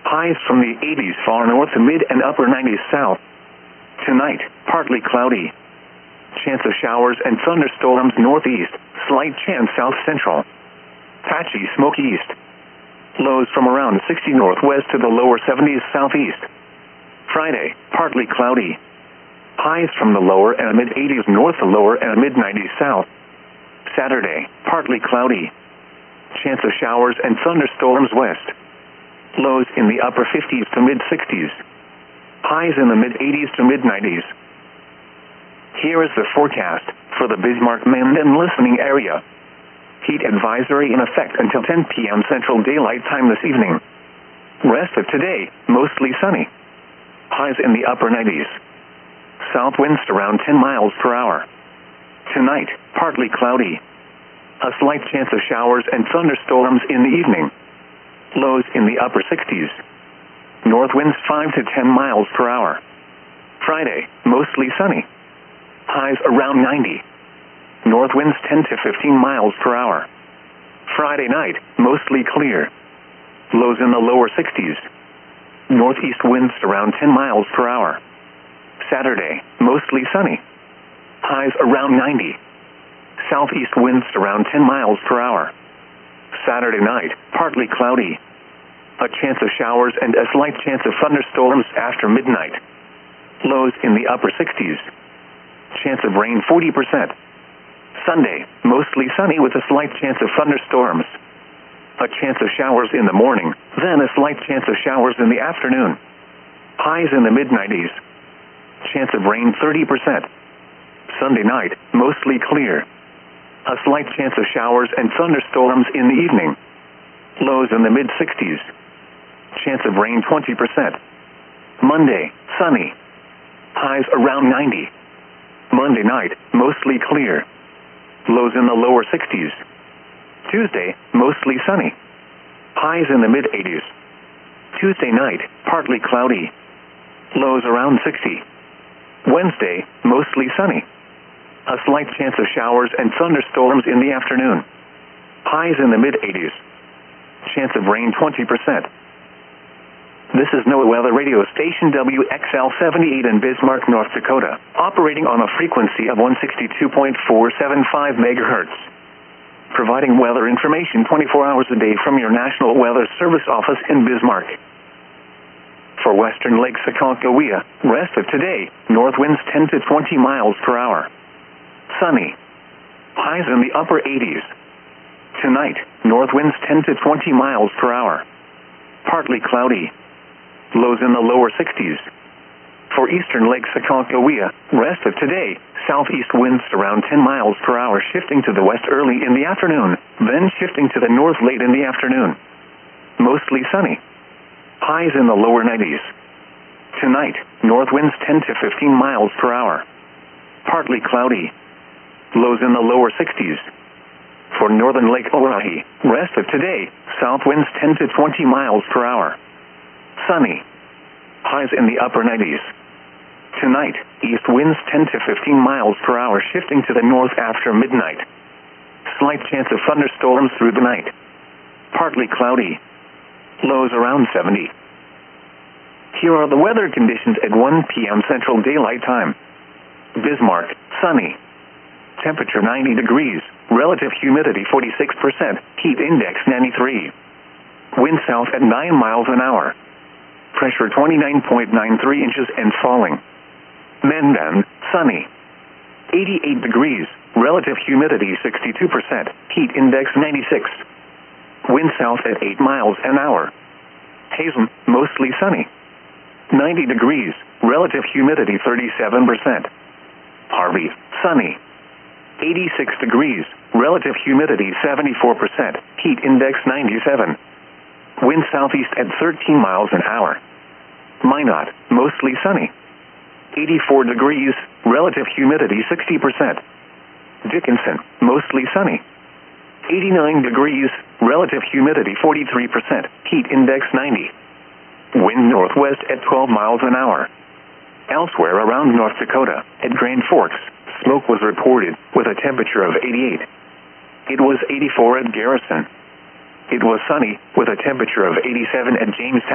Highs from the 80s far north to mid and upper 90s south. Tonight, partly cloudy. Chance of showers and thunderstorms northeast, slight chance south central. Patchy smoky east. Lows from around 60 northwest to the lower 70s southeast. Friday, partly cloudy. Highs from the lower and mid 80s north to lower and mid 90s south. Saturday, partly cloudy. Chance of showers and thunderstorms west. Lows in the upper 50s to mid 60s. Highs in the mid 80s to mid 90s. Here is the forecast for the Bismarck-Menden listening area. Heat advisory in effect until 10 p.m. Central Daylight Time this evening. Rest of today, mostly sunny. Highs in the upper 90s. South winds around 10 miles per hour. Tonight, partly cloudy. A slight chance of showers and thunderstorms in the evening. Lows in the upper 60s. North winds 5 to 10 miles per hour. Friday, mostly sunny. Highs around 90. North winds 10 to 15 miles per hour. Friday night, mostly clear. Lows in the lower 60s. Northeast winds around 10 miles per hour. Saturday, mostly sunny. Highs around 90. Southeast winds around 10 miles per hour. Saturday night, partly cloudy. A chance of showers and a slight chance of thunderstorms after midnight. Lows in the upper 60s. Chance of rain 40%. Sunday, mostly sunny with a slight chance of thunderstorms. A chance of showers in the morning, then a slight chance of showers in the afternoon. Highs in the mid-90s. Chance of rain 30%. Sunday night, mostly clear. A slight chance of showers and thunderstorms in the evening. Lows in the mid-60s. Chance of rain 20%. Monday, sunny. Highs around 90. Monday night, mostly clear. Lows in the lower 60s. Tuesday, mostly sunny. Highs in the mid-80s. Tuesday night, partly cloudy. Lows around 60. Wednesday, mostly sunny. A slight chance of showers and thunderstorms in the afternoon. Highs in the mid-80s. Chance of rain 20%. This is NOAA Weather Radio Station WXL-78 in Bismarck, North Dakota, operating on a frequency of 162.475 megahertz. Providing weather information 24 hours a day from your National Weather Service office in Bismarck. For western Lake Aconcagua, rest of today, north winds 10 to 20 miles per hour. Sunny. Highs in the upper 80s. Tonight, north winds 10 to 20 miles per hour. Partly cloudy. Lows in the lower 60s. For eastern Lake Aconcagua, rest of today, southeast winds around 10 miles per hour shifting to the west early in the afternoon, then shifting to the north late in the afternoon. Mostly sunny. Highs in the lower 90s. Tonight, north winds 10 to 15 miles per hour. Partly cloudy. Lows in the lower 60s. For northern Lake Oahe, rest of today, south winds 10 to 20 miles per hour. Sunny. Highs in the upper 90s. Tonight, east winds 10 to 15 miles per hour shifting to the north after midnight. Slight chance of thunderstorms through the night. Partly cloudy. Lows around 70. Here are the weather conditions at 1 p.m. Central Daylight Time. Bismarck, sunny. Temperature 90 degrees. Relative humidity 46%. Heat index 93. Wind south at 9 miles an hour. Pressure 29.93 inches and falling. Menden, sunny. 88 degrees. Relative humidity 62%. Heat index 96. Wind south at 8 miles an hour. Hazen, mostly sunny. 90 degrees. Relative humidity 37%. Harvey, sunny. 86 degrees. Relative humidity 74%. Heat index 97. Wind southeast at 13 miles an hour. Minot, mostly sunny. 84 degrees. Relative humidity 60%. Dickinson, mostly sunny. 89 degrees. Relative humidity 43%. Heat index 90. Wind northwest at 12 miles an hour. Elsewhere around North Dakota, at Grand Forks, smoke was reported with a temperature of 88. It was 84 at Garrison. It was sunny with a temperature of 87 at Jamestown.